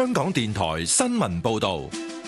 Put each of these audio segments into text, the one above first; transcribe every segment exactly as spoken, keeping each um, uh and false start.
香港電台新聞報道。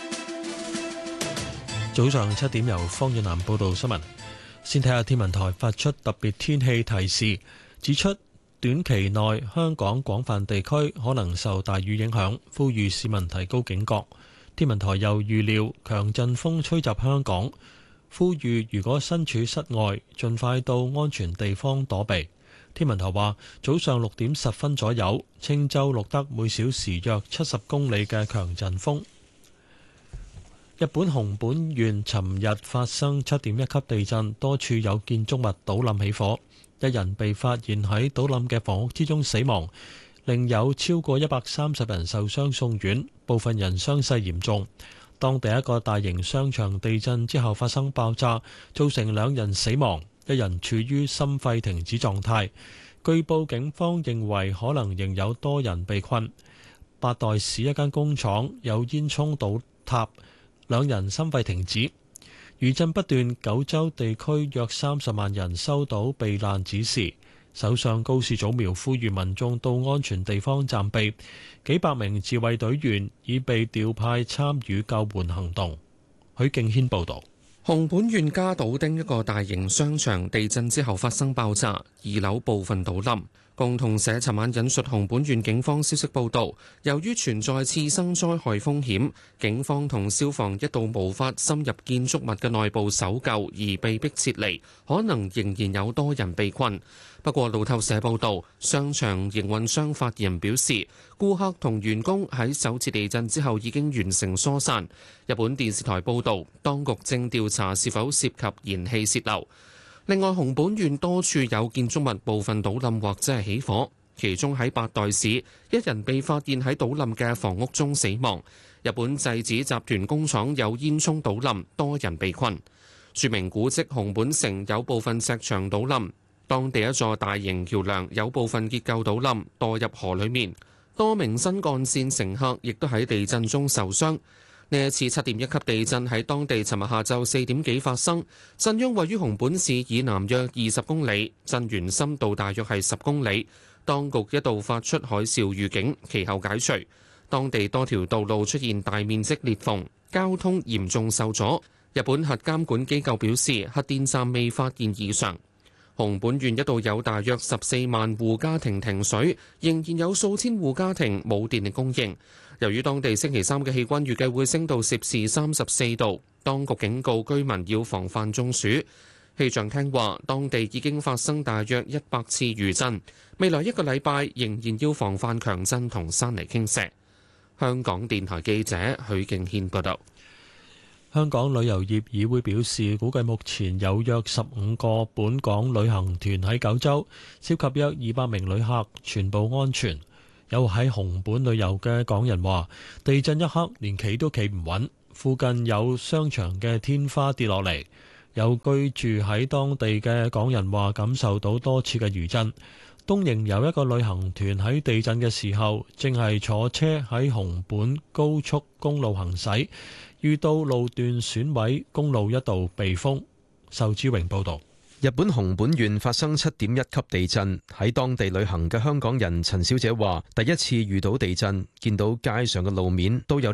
早上七點由方遠南報道新聞。先睇下天文台發出特別天氣提示，指出短期內香港廣泛地區可能受大雨影響，呼籲市民提高警覺。天文台又預料強陣風吹襲香港，呼籲如果身處室外，盡快到安全地方躲避。天文台話，早上六點十分左右，青州錄得每小時約七十公里嘅強陣風。日本熊本縣尋日發生七點一級地震，多處有建築物倒冧起火，一人被發現喺倒冧嘅房屋之中死亡，另有超過一百三十人受傷送院，部分人傷勢嚴重。當地一個大型商場地震之後發生爆炸，造成兩人死亡，一人處於心肺停止狀態。據報警方認為可能仍有多人被困。八代市一間工廠有煙囪倒塌，兩人心肺停止。餘震不斷，九州地區約三十萬人收到避難指示。首相高市早苗呼籲民眾到安全地方暫避，幾百名自衛隊員已被調派參與救援行動。許敬軒報導。 熊本縣加島町一個大型商場地震之後發生爆炸，二樓部分倒冧。共同社尋晚引述熊本縣警方消息報導，由於存在次生災害風險，警方同消防一度無法深入建築物嘅內部搜救，而被迫撤離，可能仍然有多人被困。不過路透社報導，商場營運商發言人表示，顧客同員工喺首次地震之後已經完成疏散。日本電視台報導，當局正調查是否涉及燃氣洩漏。另外，熊本縣多處有建築物部分倒冧或者係起火，其中喺八代市，一人被發現喺倒冧嘅房屋中死亡。日本製紙集團工廠有煙囪倒冧，多人被困。著名古蹟熊本城有部分石牆倒冧，當地一座大型橋梁有部分結構倒冧，墮入河裡面。多名新幹線乘客亦都喺地震中受傷。呢一次七點一級地震喺當地尋日下晝四點幾發生，震央位於熊本市以南約二十公里，震源深度大約係十公里。當局一度發出海嘯預警，其後解除。當地多條道路出現大面積裂縫，交通嚴重受阻。日本核監管機構表示，核電站未發現異常。熊本縣一度有大約十四萬戶家庭停水，仍然有數千戶家庭冇電力供應。由於當地星期三嘅氣溫預計會升到攝氏三十四度，當局警告居民要防範中暑。氣象廳話，當地已經發生大約一百次餘震，未來一個禮拜仍然要防範強震同山泥傾瀉。香港電台記者許敬軒報道。 香港旅遊業議會表示，估計目前有約十五個本港旅行團喺九州，涉及約二百名旅客，全部安全。有喺熊本旅遊嘅港人話，地震一刻連企都企唔穩，附近有商場嘅天花跌落嚟。有居住喺當地嘅港人話，感受到多次嘅餘震。東營有一個旅行團喺地震嘅時候，正係坐車喺熊本高速公路行駛，遇到路段損毀，公路一度被封。仇志榮報導。 日本熊本縣發生七點一級地震，喺當地旅行嘅香港人陳小姐話：第一次遇到地震，見到街上嘅路面都有